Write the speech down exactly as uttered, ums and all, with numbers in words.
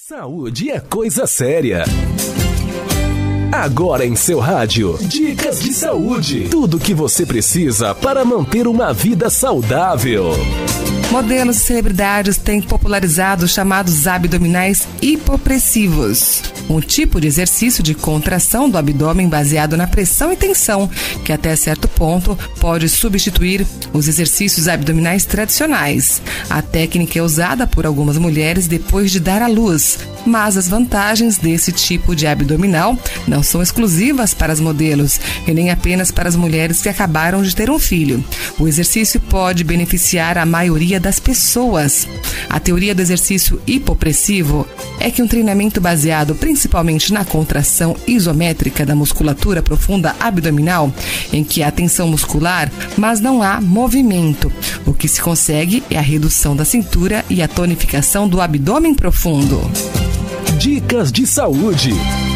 Saúde é coisa séria. Agora em seu rádio, Dicas de Saúde. Tudo o que você precisa para manter uma vida saudável. Modelos e celebridades têm popularizado os chamados abdominais hipopressivos, um tipo de exercício de contração do abdômen baseado na pressão e tensão, que até certo ponto pode substituir os exercícios abdominais tradicionais. A técnica é usada por algumas mulheres depois de dar à luz, mas as vantagens desse tipo de abdominal não são exclusivas para as modelos e nem apenas para as mulheres que acabaram de ter um filho. O exercício pode beneficiar a maioria das pessoas. A teoria do exercício hipopressivo é que um treinamento baseado principalmente na contração isométrica da musculatura profunda abdominal, em que há tensão muscular, mas não há movimento. O que se consegue é a redução da cintura e a tonificação do abdômen profundo. Dicas de Saúde.